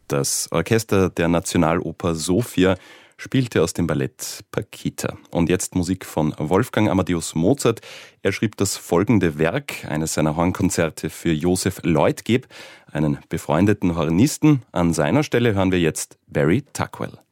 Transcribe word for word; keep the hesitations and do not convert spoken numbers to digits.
Das Orchester der Nationaloper Sofia spielte aus dem Ballett Paquita. Und jetzt Musik von Wolfgang Amadeus Mozart. Er schrieb das folgende Werk, eines seiner Hornkonzerte für Joseph Leutgeb, einen befreundeten Hornisten. An seiner Stelle hören wir jetzt Barry Tuckwell.